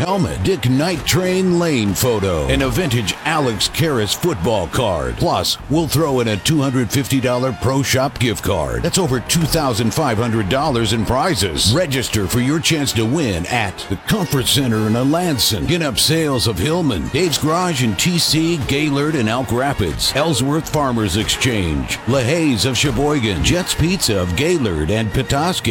helmet, Dick Night Train Lane photo, and a vintage Alex Karras football card. Plus, we'll throw in a $250 Pro Shop gift card. That's over $2,500 in prizes. Register for your chance to win at the Comfort Center in Alanson, Ginup Sales of Hillman, Dave's Garage in TC, Gaylord and Elk Rapids, Ellsworth Farmers Exchange, LaHaye's of Sheboygan, Jets Pizza of Gaylord and Petoskey,